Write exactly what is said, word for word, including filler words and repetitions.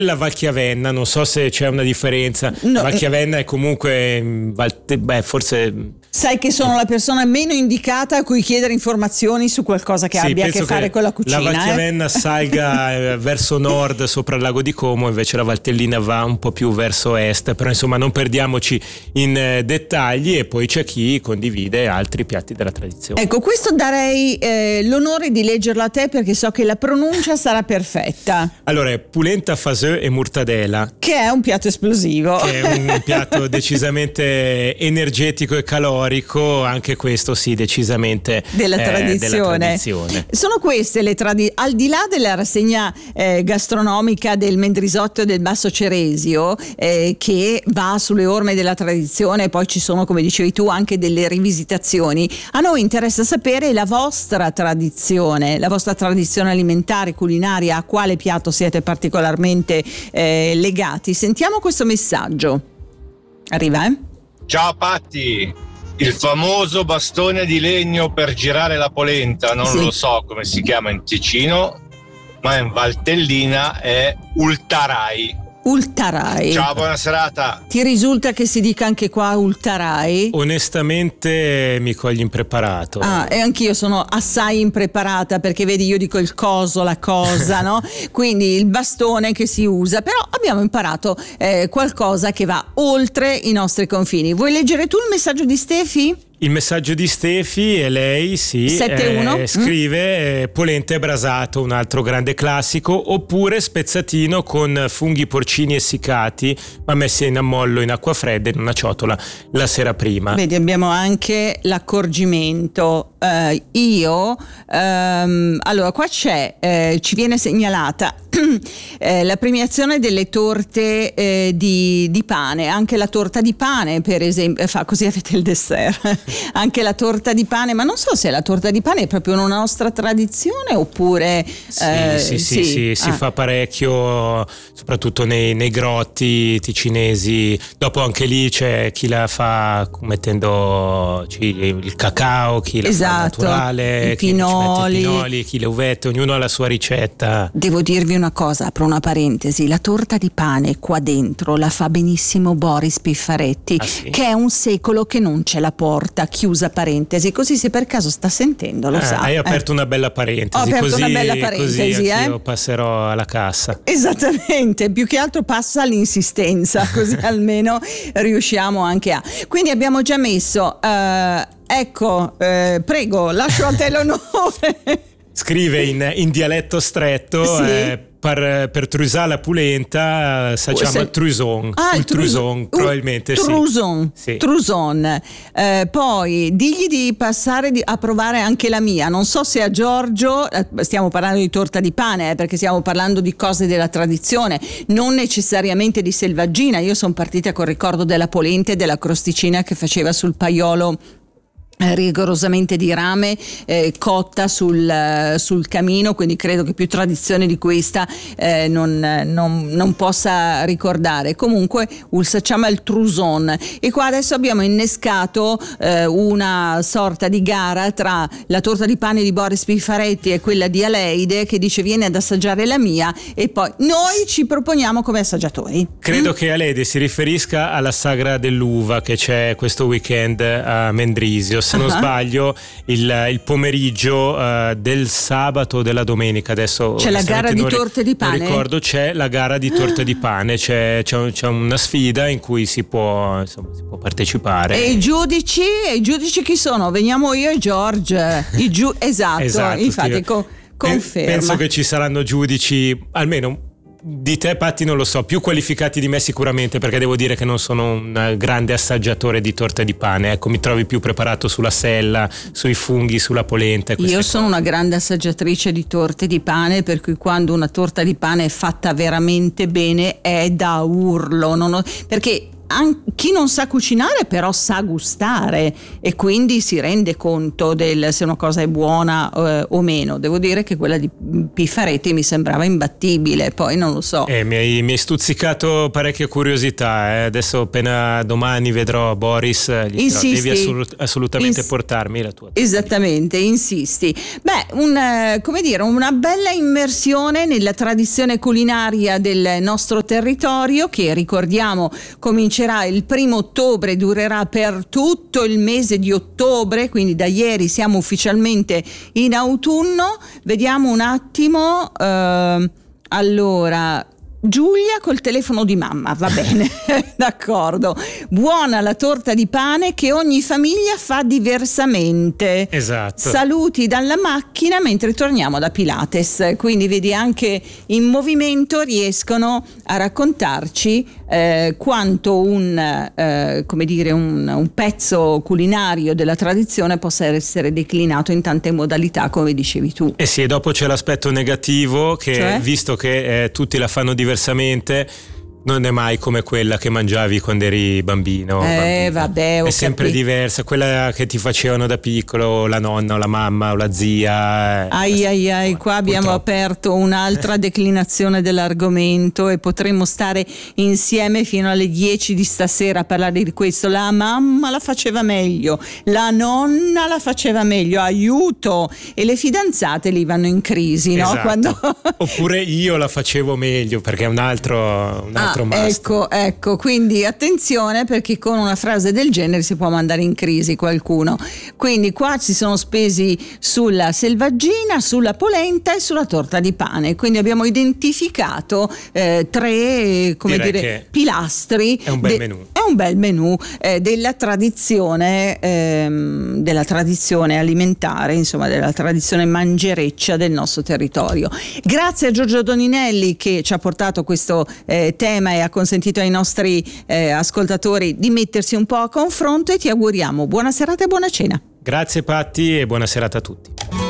La Valchiavenna, non so se c'è una differenza. No. La Valchiavenna è comunque, beh, forse... Sai che sono la persona meno indicata a cui chiedere informazioni su qualcosa che sì, abbia a che fare che con la cucina. La Valchiavenna eh? salga verso nord sopra il lago di Como, invece la Valtellina va un po' più verso est, però insomma non perdiamoci in eh, dettagli, e poi c'è chi condivide altri piatti della tradizione. Ecco, questo darei eh, l'onore di leggerlo a te, perché so che la pronuncia sarà perfetta. Allora, è polenta faseux e mortadella, che è un piatto esplosivo, che è un piatto decisamente energetico e calorico, anche questo sì, decisamente della tradizione. Eh, della tradizione. Sono queste le tradizioni, al di là della rassegna eh, gastronomica del Mendrisotto e del Basso Ceresio, eh, che va sulle orme della tradizione, e poi ci sono, come dicevi tu, anche delle rivisitazioni. A noi interessa sapere la vostra tradizione, la vostra tradizione alimentare, culinaria, a quale piatto siete particolarmente eh, legati. Sentiamo questo messaggio. Arriva, eh? Ciao Patti, il famoso bastone di legno per girare la polenta, non sì. lo so come si chiama in Ticino, ma in Valtellina è ultarai. Ultarai. Ciao, buona serata. Ti risulta che si dica anche qua ultarai? Onestamente mi cogli impreparato. Ah, e anch'io sono assai impreparata, perché vedi, io dico il coso, la cosa, no? Quindi il bastone che si usa, però abbiamo imparato eh, qualcosa che va oltre i nostri confini. Vuoi leggere tu il messaggio di Stefi? Il messaggio di Stefi, e lei sì, sette uno eh, scrive mm. eh, polenta e brasato, un altro grande classico, oppure spezzatino con funghi porcini essiccati ma messi in ammollo in acqua fredda in una ciotola la sera prima. Vedi, abbiamo anche l'accorgimento. Uh, io um, allora qua c'è eh, ci viene segnalata eh, la premiazione delle torte eh, di, di pane, anche la torta di pane per esempio, fa così avete il dessert. Anche la torta di pane, ma non so se la torta di pane è proprio una nostra tradizione oppure sì, eh, sì, sì, sì. sì, si ah. fa parecchio, soprattutto nei, nei grotti ticinesi. Dopo anche lì c'è chi la fa mettendo il cacao, chi la esatto. fa naturale, I chi pinoli. ci mette i pinoli, chi le uvette, ognuno ha la sua ricetta. Devo dirvi una cosa, apro una parentesi, la torta di pane qua dentro la fa benissimo Boris Piffaretti, ah, sì? che è un secolo che non ce la porta, chiusa parentesi, così se per caso sta sentendo lo ah, sa. Hai aperto eh. una bella parentesi. Ho aperto così, una bella parentesi, così anch'io eh? passerò alla cassa. Esattamente, più che altro passa all'insistenza, così almeno riusciamo anche a. Quindi abbiamo già messo, uh, ecco, uh, prego, lascio a te l'onore. Scrive in, in dialetto stretto, sì. eh, per, per trusare la polenta si chiama se... truson, ah, il truson, probabilmente truson, sì. Truson. Eh, poi digli di passare di, a provare anche la mia. Non so se a Giorgio, eh, stiamo parlando di torta di pane, eh, perché stiamo parlando di cose della tradizione, non necessariamente di selvaggina. Io sono partita col ricordo della polenta e della crosticina che faceva sul paiolo rigorosamente di rame, eh, cotta sul, sul camino, quindi credo che più tradizione di questa eh, non, non, non possa ricordare. Comunque ulsa chiama il truson, e qua adesso abbiamo innescato eh, una sorta di gara tra la torta di pane di Boris Piffaretti e quella di Aleide, che dice vieni ad assaggiare la mia, e poi noi ci proponiamo come assaggiatori. Credo mm? che Aleide si riferisca alla sagra dell'uva che c'è questo weekend a Mendrisio. Se non uh-huh. sbaglio, il, il pomeriggio uh, del sabato o della domenica, adesso c'è la gara di torte di pane. Non ricordo, c'è la gara di torte di pane, c'è, c'è, c'è una sfida in cui si può, insomma, si può partecipare. E i giudici, e i giudici chi sono? Veniamo io e George. I giu- esatto, esatto, infatti co- conferma. Penso che ci saranno giudici, almeno di te Patti non lo so, più qualificati di me sicuramente, perché devo dire che non sono un grande assaggiatore di torta di pane. Ecco, mi trovi più preparato sulla sella, sui funghi, sulla polenta. Io cose. sono una grande assaggiatrice di torte di pane, per cui quando una torta di pane è fatta veramente bene è da urlo, non ho, perché an- chi non sa cucinare però sa gustare e quindi si rende conto del se una cosa è buona eh, o meno. Devo dire che quella di Piffaretti mi sembrava imbattibile, poi non lo so. Eh, mi, hai, mi hai stuzzicato parecchia curiosità, eh. Adesso appena domani vedrò Boris, gli dirò, devi assolut- assolutamente Ins- portarmi la tua. Esattamente, insisti. Beh, un, come dire, una bella immersione nella tradizione culinaria del nostro territorio, che ricordiamo comincerà il primo ottobre, durerà per tutto il mese di ottobre, quindi da ieri siamo ufficialmente in autunno. Vediamo un attimo, eh, allora Giulia col telefono di mamma, va bene, d'accordo. Buona la torta di pane che ogni famiglia fa diversamente. Esatto. Saluti dalla macchina mentre torniamo da Pilates. Quindi vedi, anche in movimento riescono a raccontarci eh, quanto un, eh, come dire, un, un pezzo culinario della tradizione possa essere declinato in tante modalità, come dicevi tu. Eh sì, e dopo c'è l'aspetto negativo che, cioè? visto che eh, tutti la fanno diversamente, non è mai come quella che mangiavi quando eri bambino. Eh bambino. vabbè, ho è sempre capito. diversa, quella che ti facevano da piccolo la nonna o la mamma o la zia. Ai ai ai, qua abbiamo Purtroppo. aperto un'altra declinazione dell'argomento e potremmo stare insieme fino alle dieci di stasera a parlare di questo. La mamma la faceva meglio, la nonna la faceva meglio, aiuto, e le fidanzate lì vanno in crisi, no? Esatto. Quando... Oppure io la facevo meglio, perché è un altro, un altro Ah, must. ecco, ecco, quindi attenzione, perché con una frase del genere si può mandare in crisi qualcuno. Quindi qua ci sono spesi sulla selvaggina, sulla polenta e sulla torta di pane. Quindi abbiamo identificato eh, tre, come Direi dire, che pilastri. è un bel de- menù. È un bel menù eh, della tradizione, ehm, della tradizione alimentare, insomma, della tradizione mangereccia del nostro territorio. Grazie a Giorgio Doninelli che ci ha portato questo eh, tema e ha consentito ai nostri eh, ascoltatori di mettersi un po' a confronto, e ti auguriamo buona serata e buona cena. Grazie Patti e buona serata a tutti.